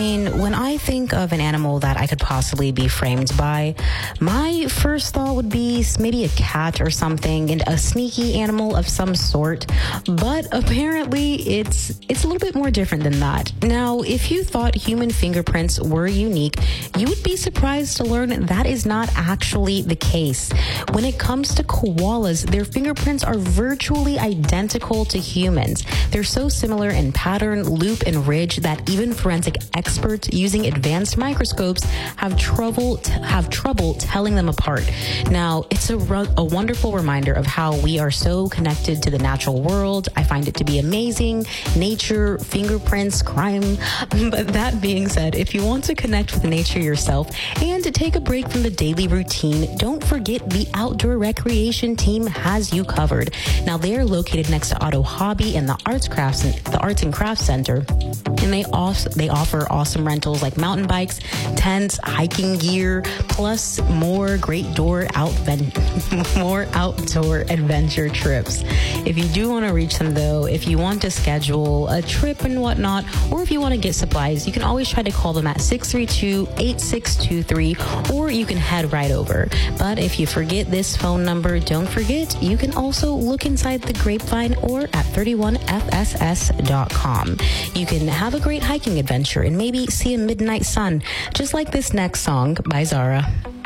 mean, when I think of an animal that I could possibly be framed by, my first thought would be maybe a cat or something, and a sneaky animal of some sort. But apparently, it's a little bit more different than that. Now, if you thought human fingerprints were unique, you would be surprised to learn that is not actually the case. When it comes to koalas, their fingerprints are virtually identical to humans. They're so similar in pattern, loop, and ridge that even forensic experts using advanced microscopes have trouble telling them apart. Now, it's a wonderful reminder of how we are so connected to the natural world. I find it to be amazing. Nature, fingerprints, crime. But that being said, if you want to connect with nature yourself and to take a break from the daily routine, don't forget the Outdoor Recreation Team has you covered. Now, they are located next to Auto Hobby and the Arts and Crafts Center. And they offer awesome rentals like mountain bikes, tents, hiking gear, plus more outdoor adventure trips. If you do want to reach them though, if you want to schedule a trip and whatnot, or if you want to get supplies, you can always try to call them at 632-8623, or you can head right over. But if you forget this phone number, don't forget, you can also look inside the Grapevine or at 31fss.com. You can have a great hiking adventure and maybe see a midnight sun, just like this next song by Zara.